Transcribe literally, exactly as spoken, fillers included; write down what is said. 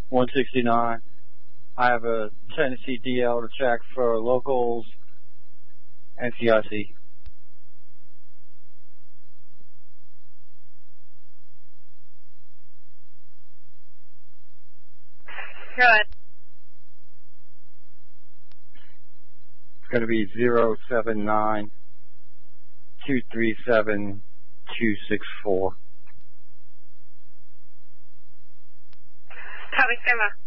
one sixty-nine. I have a Tennessee D L to check for locals, N C I C. Good. It's going to be zero seven nine two three seven two six four. Copy, Sima.